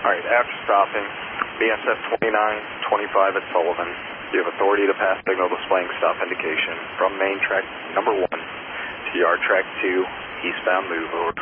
Alright, after stopping, BSF 2925 at Sullivan, you have authority to pass signal displaying stop indication from main track number 1 to yard track 2, eastbound move, over.